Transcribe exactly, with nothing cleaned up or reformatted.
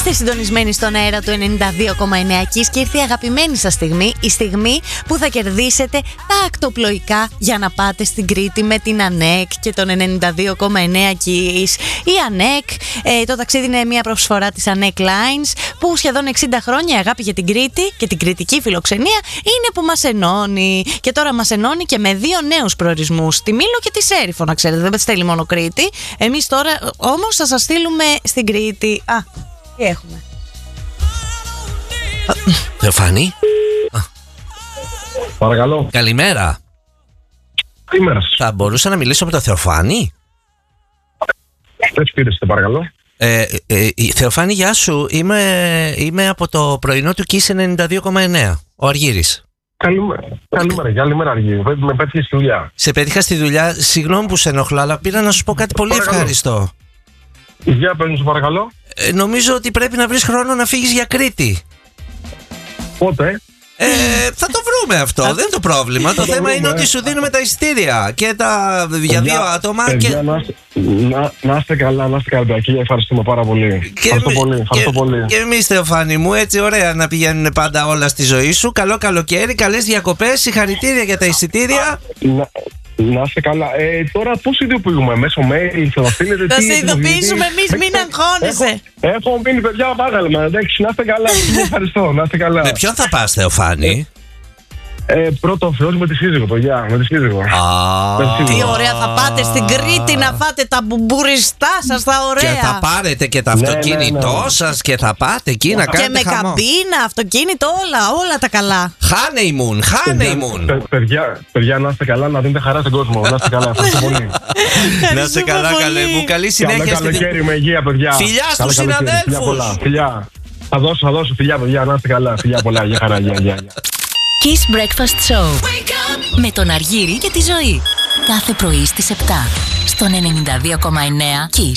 Είστε συντονισμένοι στον αέρα του ενενήντα δύο κόμμα εννέα Kiss και ήρθε η αγαπημένη σας στιγμή, η στιγμή που θα κερδίσετε τα ακτοπλοϊκά για να πάτε στην Κρήτη με την ΑΝΕΚ και τον ενενήντα δύο κόμμα εννέα Kiss. Η ΑΝΕΚ, ε, το ταξίδι είναι μια προσφορά της ΑΝΕΚ Lines που σχεδόν εξήντα χρόνια η αγάπη για την Κρήτη και την κρητική φιλοξενία είναι που μας ενώνει. Και τώρα μας ενώνει και με δύο νέους προορισμούς, τη Μήλο και τη Σέριφο, να ξέρετε, δεν στέλνει μόνο Κρήτη. Εμείς τώρα όμως θα σας στείλουμε στην Κρήτη. Α, τι έχουμε. Θεοφάνη. Παρακαλώ. Καλημέρα. Καλημέρα σας. Θα μπορούσα να μιλήσω με τον Θεοφάνη? Δεν σπίρεστε, παρακαλώ. Ε, ε, ε, Θεοφάνη, γεια σου. Είμαι, είμαι από το πρωινό του Kiss ενενήντα δύο κόμμα εννέα. Ο Αργύρης. Καλημέρα. Καλημέρα, καλημέρα Αργύρη. Με πέτυχε στη δουλειά. Σε πέτυχα στη δουλειά. Συγγνώμη που σε ενοχλώ, αλλά πήρα να σου πω κάτι πολύ Παρακαλώ. ευχάριστο. Για παίρνω, σου παρακαλώ. Ε, νομίζω ότι πρέπει να βρεις χρόνο να φύγεις για Κρήτη. Πότε? Ε, θα το βρούμε αυτό, δεν είναι το πρόβλημα. Το το θέμα βρούμε. είναι ότι σου δίνουμε τα εισιτήρια και τα για δύο άτομα. Παιδιά, Και... να, είστε- να, να είστε καλά, να είστε καλά. Και ευχαριστούμε πάρα πολύ. Ευχαριστώ εμεί- πολύ. Ευχαριστώ και, πολύ. και εμείς, Θεοφάνη μου, έτσι ωραία να πηγαίνουν πάντα όλα στη ζωή σου. Καλό καλοκαίρι, καλές διακοπές, συγχαρητήρια για τα εισιτήρια. Να, να είστε καλά. Ε, τώρα πώς ειδοποιούμε, μέσω mail, θα το στείλετε? Θα τι, σε ειδοποιήσουμε εμείς, μην αγχώνεσαι. Έχω, έχω μείνει, παιδιά, πάγαλμα. Εντάξει, να είστε καλά. Σας ευχαριστώ, να είστε καλά. Με ποιον θα πας, Θεοφάνη? Ε, πρώτο ο Θεός με τη σύζυγο, παιδιά. Με τη σύζυγο. Α, Με τη σύζυγο. Τι ωραία, θα πάτε στην Κρήτη να φάτε τα μπουμπουριστά σας, τα ωραία. και θα πάρετε και το Ναι, ναι, αυτοκίνητό ναι. σας και θα πάτε εκεί να Και κάνετε με χαμό. καμπίνα, αυτοκίνητο, όλα, όλα τα καλά. Honeymoon, honeymoon. Παι- Παιδιά, παιδιά, να είστε καλά, να δίνετε χαρά στον κόσμο. Να είστε καλά, ευχαριστώ πολύ. Να είσαι Ευχαριστούμε καλά, πολύ. καλέ μου. Καλή Καλό συνέχεια στην... καλοκαίρι με υγεία, παιδιά. Φιλιά Καλό στους καλοκαίρι, φιλιά συναδέλφους. πολλά. Φιλιά. Θα δώσω, θα δώσω φιλιά, παιδιά, να είστε καλά. Φιλιά πολλά, για χαρά, για, για, για. Kiss Breakfast Show με τον Αργύρη και τη Ζωή. Κάθε πρωί στις επτά στον ενενήντα δύο κόμμα εννέα Kiss.